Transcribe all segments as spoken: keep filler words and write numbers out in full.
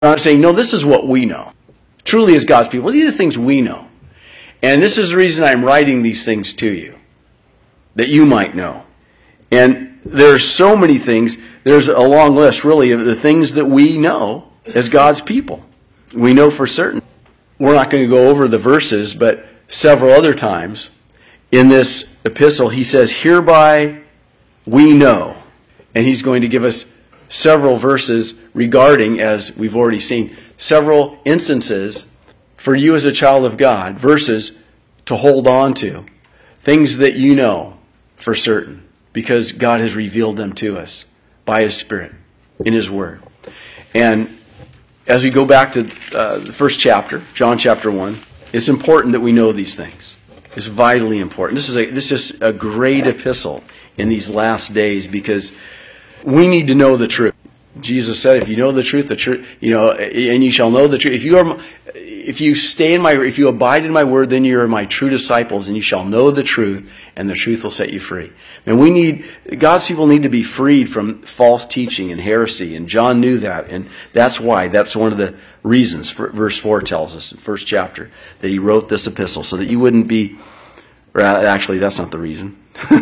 I'm not saying, no, this is what we know. Truly as God's people, these are things we know. And this is the reason I'm writing these things to you, that you might know. And there's so many things. There's a long list, really, of the things that we know as God's people. We know for certain. We're not going to go over the verses, but several other times in this epistle, he says, hereby we know. And he's going to give us several verses regarding, as we've already seen, several instances for you as a child of God, verses to hold on to, things that you know for certain, because God has revealed them to us by His Spirit in His Word. And as we go back to uh, the first chapter, John chapter one, it's important that we know these things. It's vitally important. This is a, this is a great epistle in these last days because we need to know the truth. Jesus said, if you know the truth, the truth, you know, and you shall know the truth. If you are, if you stay in my, if you abide in my word, then you are my true disciples, and you shall know the truth, and the truth will set you free. And we need, God's people need to be freed from false teaching and heresy, and John knew that, and that's why, that's one of the reasons, for, verse four tells us, in the first chapter, that he wrote this epistle, so that you wouldn't be, or actually, that's not the reason,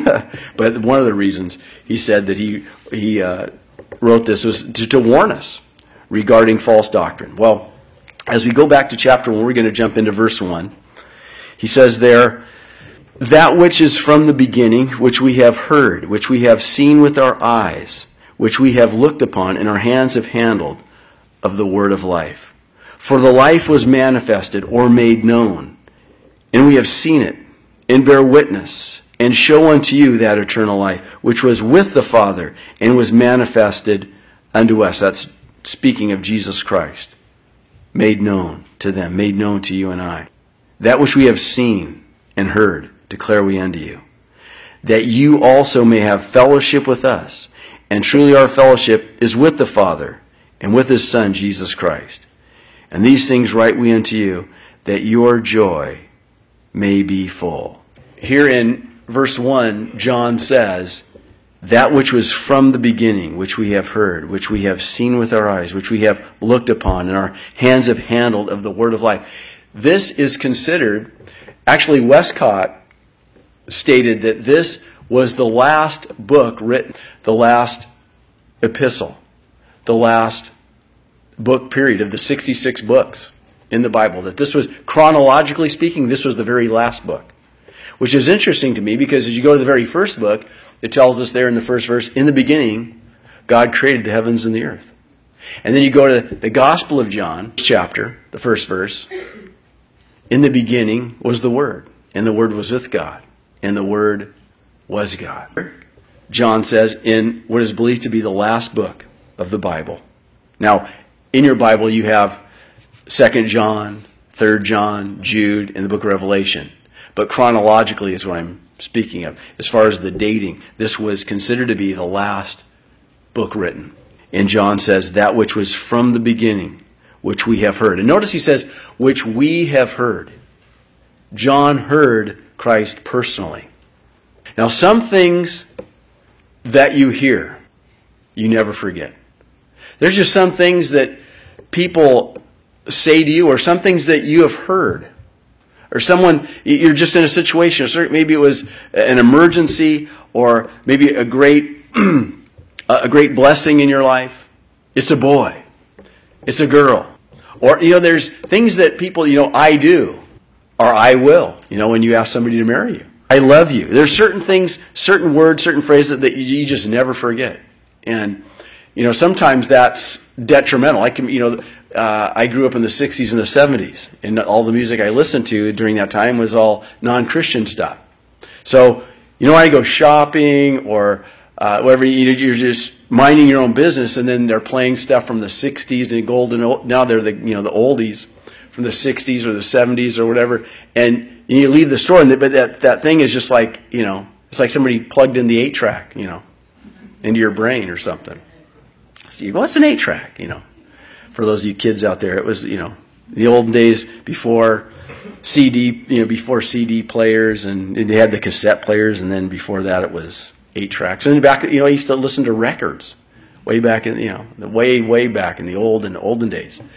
but one of the reasons he said that he, he, uh, wrote this was to, to warn us regarding false doctrine. Well, as we go back to chapter one, we're going to jump into verse one. He says there, that which is from the beginning, which we have heard, which we have seen with our eyes, which we have looked upon, and our hands have handled of the word of life. For the life was manifested or made known, and we have seen it, and bear witness, and show unto you that eternal life, which was with the Father, and was manifested unto us. That's speaking of Jesus Christ. Made known to them, made known to you and I. That which we have seen and heard, declare we unto you. That you also may have fellowship with us. And truly our fellowship is with the Father, and with His Son, Jesus Christ. And these things write we unto you, that your joy may be full. Here in verse one, John says, that which was from the beginning, which we have heard, which we have seen with our eyes, which we have looked upon, and our hands have handled of the word of life. This is considered, actually Westcott stated that this was the last book written, the last epistle, the last book period of the sixty-six books in the Bible. That this was, chronologically speaking, this was the very last book. Which is interesting to me because as you go to the very first book, it tells us there in the first verse, in the beginning, God created the heavens and the earth. And then you go to the Gospel of John, chapter, the first verse, in the beginning was the Word, and the Word was with God, and the Word was God. John says in what is believed to be the last book of the Bible. Now, in your Bible you have Second John, Third John, Jude, and the book of Revelation. But chronologically is what I'm speaking of. As far as the dating, this was considered to be the last book written. And John says, that which was from the beginning, which we have heard. And notice he says, which we have heard. John heard Christ personally. Now, some things that you hear, you never forget. There's just some things that people say to you, or some things that you have heard. Or someone, you're just in a situation, maybe it was an emergency, or maybe a great, a great blessing in your life. It's a boy. It's a girl. Or, you know, there's things that people, you know, I do, or I will, you know, when you ask somebody to marry you. I love you. There's certain things, certain words, certain phrases that you just never forget. And, you know, sometimes that's detrimental. I can, you know, uh, I grew up in the sixties and the seventies, and all the music I listened to during that time was all non-Christian stuff. So, you know, I go shopping or uh, whatever, you're just minding your own business, and then they're playing stuff from the sixties and golden. Now they're the, you know, the oldies from the sixties or the seventies or whatever, and you leave the store, and but that that thing is just like, you know, it's like somebody plugged in the eight track, you know, into your brain or something. So you go, what's an eight track, you know? For those of you kids out there, it was, you know, the olden days before C D, you know, before C D players, and, and they had the cassette players, and then before that it was eight tracks. And back, you know, I used to listen to records. way back in, you know, the way, way back in the old and olden days.